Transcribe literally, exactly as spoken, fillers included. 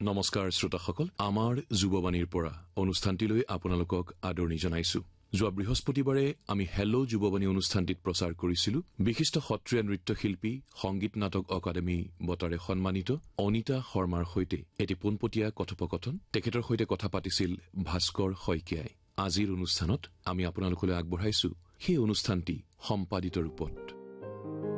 নমস্কাৰ শ্ৰোতাসকল, আমাৰ যুৱবাণীৰ পৰা অনুষ্ঠানটিলৈ আপোনালোকক আদৰণি জনাইছো। যোৱা বৃহস্পতিবাৰে আমি হেল্ল' যুৱবাণী অনুষ্ঠানটিত প্ৰচাৰ কৰিছিলো বিশিষ্ট সত্ৰীয়া নৃত্যশিল্পী সংগীত নাটক অকাডেমী বঁটাৰে সন্মানিত অনিতা শৰ্মাৰ সৈতে এটি পোনপটীয়া কথোপকথন। তেখেতৰ সৈতে কথা পাতিছিল ভাস্কৰ শইকীয়াই। আজিৰ অনুষ্ঠানত আমি আপোনালোকলৈ আগবঢ়াইছো সেই অনুষ্ঠানটি সম্পাদিত ৰূপত।